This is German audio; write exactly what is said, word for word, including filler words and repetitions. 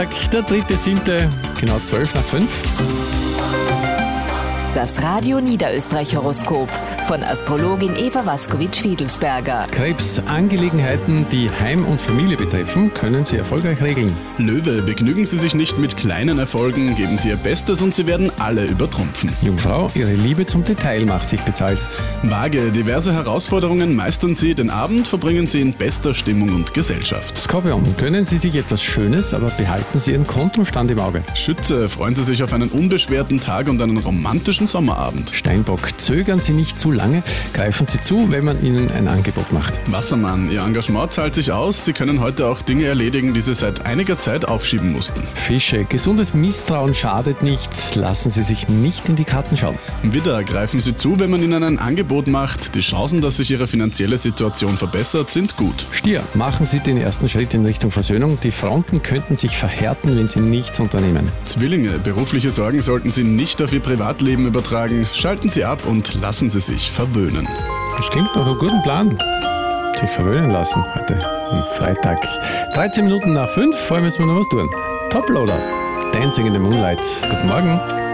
Der dritte, siebte, genau zwölf nach fünf. Das Radio Niederösterreich Horoskop von Astrologin Eva Waskowitsch-Wiedelsberger. Krebs-Angelegenheiten, die Heim und Familie betreffen, können Sie erfolgreich regeln. Löwe, begnügen Sie sich nicht mit kleinen Erfolgen, geben Sie Ihr Bestes und Sie werden alle übertrumpfen. Jungfrau, Ihre Liebe zum Detail macht sich bezahlt. Waage, diverse Herausforderungen meistern Sie, den Abend verbringen Sie in bester Stimmung und Gesellschaft. Skorpion, gönnen Sie sich etwas Schönes, aber behalten Sie Ihren Kontostand im Auge. Schütze, freuen Sie sich auf einen unbeschwerten Tag und einen romantischen Sommerabend. Steinbock, zögern Sie nicht zu lange, greifen Sie zu, wenn man Ihnen ein Angebot macht. Wassermann, Ihr Engagement zahlt sich aus, Sie können heute auch Dinge erledigen, die Sie seit einiger Zeit aufschieben mussten. Fische, gesundes Misstrauen schadet nicht, lassen Sie sich nicht in die Karten schauen. Widder, greifen Sie zu, wenn man Ihnen ein Angebot macht, die Chancen, dass sich Ihre finanzielle Situation verbessert, sind gut. Stier, machen Sie den ersten Schritt in Richtung Versöhnung, die Fronten könnten sich verhärten, wenn Sie nichts unternehmen. Zwillinge, berufliche Sorgen sollten Sie nicht auf Ihr Privatleben übertragen, schalten Sie ab und lassen Sie sich verwöhnen. Das klingt nach einem guten Plan. Sich verwöhnen lassen heute am Freitag. dreizehn Minuten nach fünf, vorher müssen wir noch was tun. Toploader, Dancing in the Moonlight. Guten Morgen.